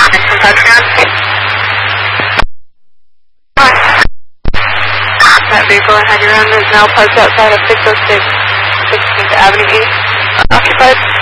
That vehicle I had you around is now parked outside of 606 16th Avenue East. Occupied.